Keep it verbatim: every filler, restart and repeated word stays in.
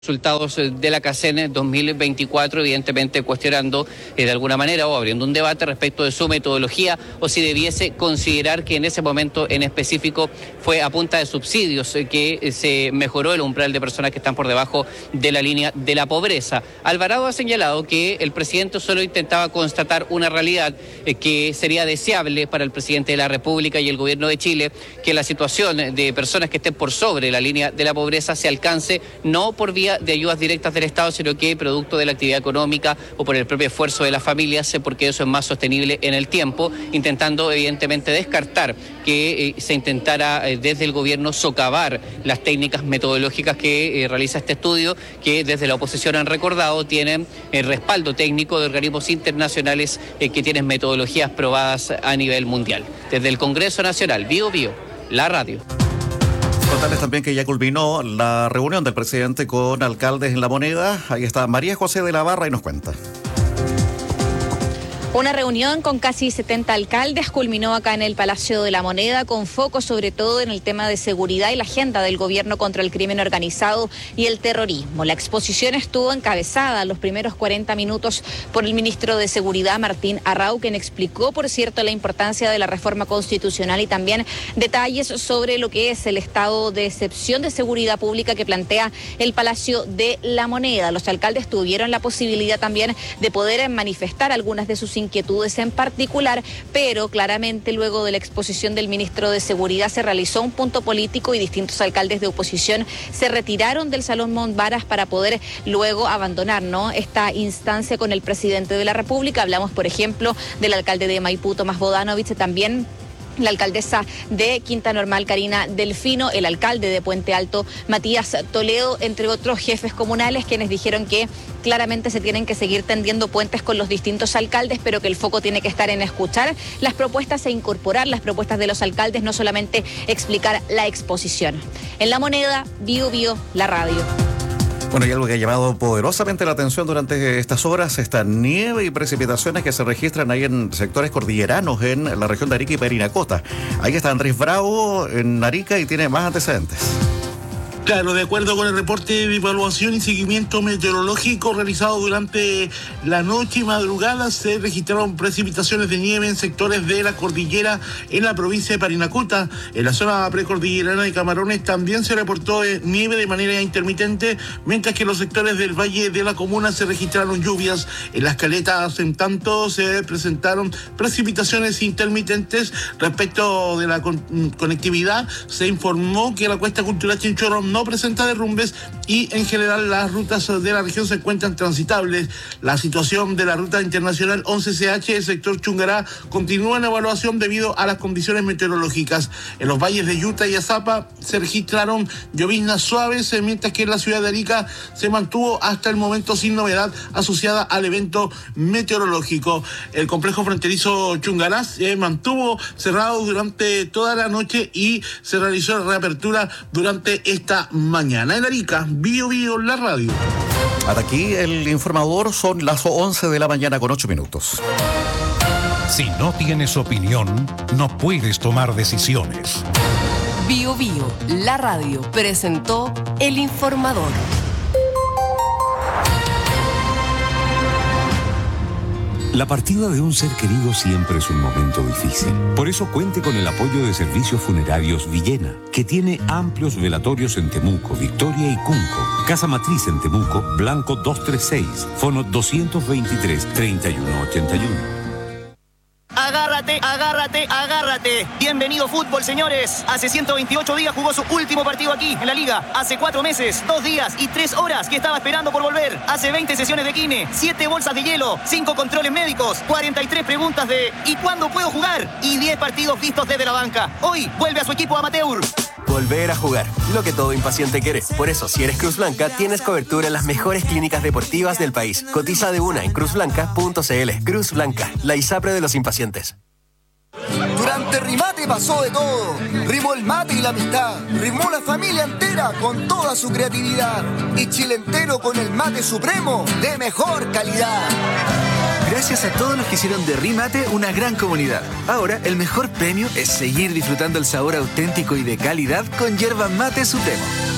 Resultados de la CACEN dos mil veinticuatro, evidentemente cuestionando eh, de alguna manera o abriendo un debate respecto de su metodología o si debiese considerar que en ese momento en específico fue a punta de subsidios eh, que eh, se mejoró el umbral de personas que están por debajo de la línea de la pobreza. Alvarado ha señalado que el presidente solo intentaba constatar una realidad eh, que sería deseable para el presidente de la República y el gobierno de Chile, que la situación de personas que estén por sobre la línea de la pobreza se alcance no por vía de ayudas directas del Estado, sino que producto de la actividad económica o por el propio esfuerzo de las familias, porque eso es más sostenible en el tiempo, intentando evidentemente descartar que eh, se intentara eh, desde el gobierno socavar las técnicas metodológicas que eh, realiza este estudio, que desde la oposición han recordado tienen el respaldo técnico de organismos internacionales eh, que tienen metodologías probadas a nivel mundial. Desde el Congreso Nacional, Bio Bio, la radio. Contarles también que ya culminó la reunión del presidente con alcaldes en La Moneda. Ahí está María José de la Barra y nos cuenta. Una reunión con casi setenta alcaldes culminó acá en el Palacio de la Moneda, con foco sobre todo en el tema de seguridad y la agenda del gobierno contra el crimen organizado y el terrorismo. La exposición estuvo encabezada los primeros cuarenta minutos por el ministro de Seguridad, Martín Arrau, quien explicó, por cierto, la importancia de la reforma constitucional y también detalles sobre lo que es el estado de excepción de seguridad pública que plantea el Palacio de la Moneda. Los alcaldes tuvieron la posibilidad también de poder manifestar algunas de sus inquietudes en particular, pero claramente luego de la exposición del ministro de Seguridad se realizó un punto político y distintos alcaldes de oposición se retiraron del Salón Montbaras para poder luego abandonar, ¿no?, esta instancia con el presidente de la República. Hablamos, por ejemplo, del alcalde de Maipú, Tomás Bodanovich, también la alcaldesa de Quinta Normal, Karina Delfino, el alcalde de Puente Alto, Matías Toledo, entre otros jefes comunales, quienes dijeron que claramente se tienen que seguir tendiendo puentes con los distintos alcaldes, pero que el foco tiene que estar en escuchar las propuestas e incorporar las propuestas de los alcaldes, no solamente explicar la exposición. En La Moneda, Bio Bio, la radio. Bueno, y algo que ha llamado poderosamente la atención durante estas horas, esta nieve y precipitaciones que se registran ahí en sectores cordilleranos en la región de Arica y Parinacota. Ahí está Andrés Bravo en Arica y tiene más antecedentes. Claro, de acuerdo con el reporte de evaluación y seguimiento meteorológico realizado durante la noche y madrugada, se registraron precipitaciones de nieve en sectores de la cordillera en la provincia de Parinacota. En la zona precordillerana de Camarones también se reportó nieve de manera intermitente, mientras que en los sectores del valle de la comuna se registraron lluvias. En las caletas, en tanto, se presentaron precipitaciones intermitentes. Respecto de la con- conectividad, se informó que la cuesta cultural Chinchorro no presenta derrumbes y en general las rutas de la región se encuentran transitables. La situación de la ruta internacional once C H del sector Chungará continúa en evaluación debido a las condiciones meteorológicas. En los valles de Yuta y Azapa se registraron lloviznas suaves, mientras que en la ciudad de Arica se mantuvo hasta el momento sin novedad asociada al evento meteorológico. El complejo fronterizo Chungará se mantuvo cerrado durante toda la noche y se realizó la reapertura durante esta mañana. En Arica, Bio Bio, la radio. Hasta aquí el informador, son las once de la mañana con ocho minutos. Si no tienes opinión, no puedes tomar decisiones. Bio Bio, la radio, presentó El Informador. La partida de un ser querido siempre es un momento difícil. Por eso cuente con el apoyo de Servicios Funerarios Villena, que tiene amplios velatorios en Temuco, Victoria y Cunco. Casa Matriz en Temuco, Blanco doscientos treinta y seis, fono doscientos veintitrés, treinta y uno ochenta y uno. Agárrate, agárrate, agárrate. Bienvenido fútbol, señores. Hace ciento veintiocho días jugó su último partido aquí, en la Liga. Hace cuatro meses, dos días y tres horas que estaba esperando por volver. Hace veinte sesiones de kine, siete bolsas de hielo, cinco controles médicos, cuarenta y tres preguntas de ¿y cuándo puedo jugar? Y diez partidos vistos desde la banca. Hoy vuelve a su equipo amateur. Volver a jugar, lo que todo impaciente quiere. Por eso, si eres Cruz Blanca, tienes cobertura en las mejores clínicas deportivas del país. Cotiza de una en cruz blanca punto c l. Cruz Blanca, la ISAPRE de los impacientes. Durante Rimate pasó de todo. Rimó el mate y la amistad. Rimó la familia entera con toda su creatividad. Y Chile entero con el mate supremo de mejor calidad. Gracias a todos los que hicieron de Rimate una gran comunidad. Ahora, el mejor premio es seguir disfrutando el sabor auténtico y de calidad con yerba mate Supremo.